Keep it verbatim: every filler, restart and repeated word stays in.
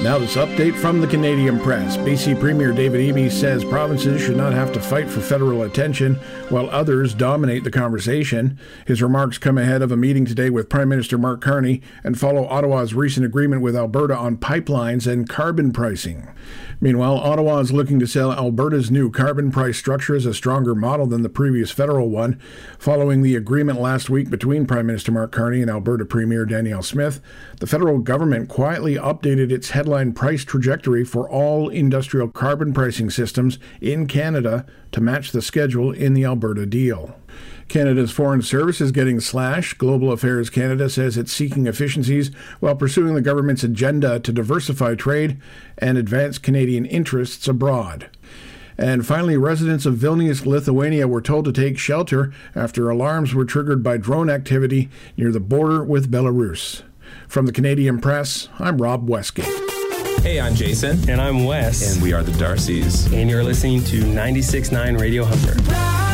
Now this update from the Canadian Press. B C Premier David Eby says provinces should not have to fight for federal attention while others dominate the conversation. His remarks come ahead of a meeting today with Prime Minister Mark Carney and follow Ottawa's recent agreement with Alberta on pipelines and carbon pricing. Meanwhile, Ottawa is looking to sell Alberta's new carbon price structure as a stronger model than the previous federal one. Following the agreement last week between Prime Minister Mark Carney and Alberta Premier Danielle Smith, the federal government quietly updated its headline price trajectory for all industrial carbon pricing systems in Canada to match the schedule in the Alberta deal. Canada's Foreign Service is getting slashed. Global Affairs Canada says it's seeking efficiencies while pursuing the government's agenda to diversify trade and advance Canadian interests abroad. And finally, residents of Vilnius, Lithuania were told to take shelter after alarms were triggered by drone activity near the border with Belarus. From the Canadian Press, I'm Rob Westgate. Hey, I'm Jason. And I'm Wes. And we are the Darcys. And you're listening to ninety-six point nine Radio Hunter.